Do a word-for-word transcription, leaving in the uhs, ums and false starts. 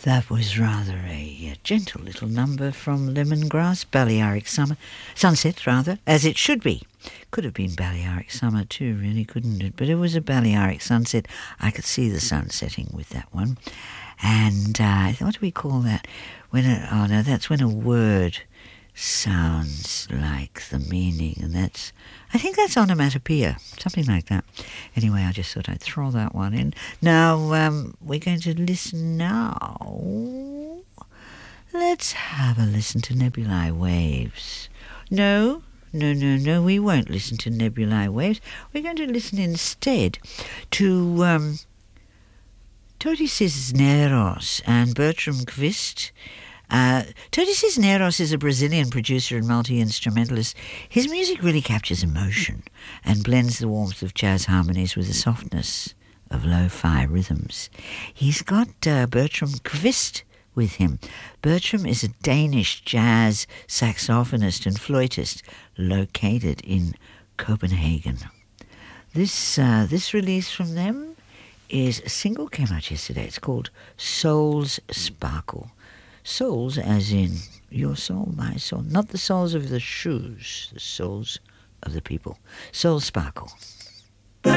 That was rather a uh, gentle little number from Lemongrass, Balearic Summer, Sunset rather, as it should be. Could have been Balearic Summer too, really, couldn't it? But it was a Balearic Sunset. I could see the sun setting with that one. And uh, what do we call that? When a, oh no, that's when a word sounds like the meaning, and that's, I think that's onomatopoeia, something like that. Anyway, I just thought I'd throw that one in. Now, um, we're going to listen now. Let's have a listen to Nebulae Waves. No, no, no, no, we won't listen to Nebulae Waves. We're going to listen instead to um, Toti Cisneros and Bertram Kvist. Uh, Toti Cisneros is a Brazilian producer and multi-instrumentalist. His music really captures emotion and blends the warmth of jazz harmonies with the softness of lo-fi rhythms. He's got uh, Bertram Kvist with him. Bertram is a Danish jazz saxophonist and flautist located in Copenhagen. This, uh, this release from them is a single, came out yesterday. It's called Soul's Sparkle. Souls as in your soul, my soul, not the soles of the shoes, the souls of the people. Soul Sparkle.